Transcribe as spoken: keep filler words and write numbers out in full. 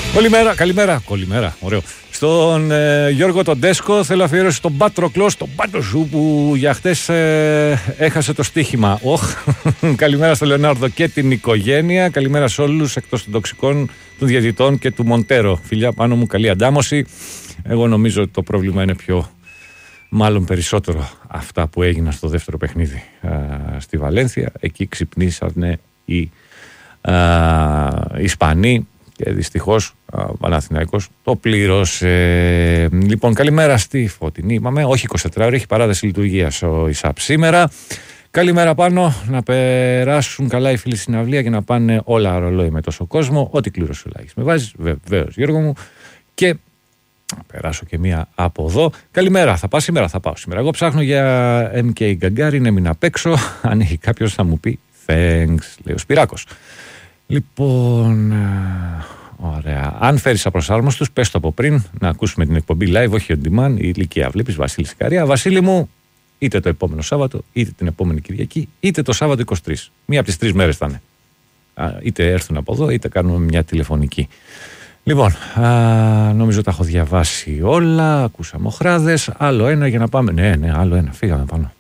Καλημέρα, καλημέρα, καλημέρα, ωραίο. Στον ε, Γιώργο τον Τέσκο θέλω αφιέρωση στον Πάτροκλο, στον Πάτροσου που για χτες ε, έχασε το στοίχημα. Οχ, καλημέρα στον Λεωνάρδο και την οικογένεια. Καλημέρα σε όλους εκτός των τοξικών, των διαιτητών και του Μοντέρο. Φιλιά πάνω μου, καλή αντάμωση. Εγώ νομίζω ότι το πρόβλημα είναι πιο, μάλλον περισσότερο αυτά που έγιναν στο δεύτερο παιχνίδι α, στη Βαλένθια. Εκεί ξυπνήσανε οι α, Ισπανοί. Και δυστυχώς ο Παναθηναϊκός το πλήρωσε. Λοιπόν, καλημέρα στη Φωτεινή. Είπαμε, όχι είκοσι τέσσερις ώρες, έχει παράδοση λειτουργίας ο ΙΣΑΠ σήμερα. Καλημέρα πάνω, να περάσουν καλά οι φίλοι στην αυλία και να πάνε όλα ρολόι με τόσο κόσμο. Ό,τι κλήρωση φυλάκης με βάζεις, βεβαίως Γιώργο μου. Και να περάσω και μία από εδώ. Καλημέρα, θα πάω σήμερα, θα πάω σήμερα. Εγώ ψάχνω για εμ κέι Γκαγκάριν, έμεινα απ' έξω. Αν έχει κάποιος θα μου πει thanks, λέει ο Σπυράκος. Λοιπόν, ωραία. Αν φέρεις απροσάρμοστους, πες το από πριν, να ακούσουμε την εκπομπή live, όχι on demand, η ηλικία βλέπεις, Βασίλη Σικαρία. Βασίλη μου, είτε το επόμενο Σάββατο, είτε την επόμενη Κυριακή, είτε το Σάββατο είκοσι τρεις. Μία από τις τρεις μέρες θα είναι. Είτε έρθουν από εδώ, είτε κάνουμε μια τηλεφωνική. Λοιπόν, α, νομίζω τα έχω διαβάσει όλα, ακούσαμε οχράδες, άλλο ένα για να πάμε. Ναι, ναι, άλλο ένα, φύγαμε πάνω.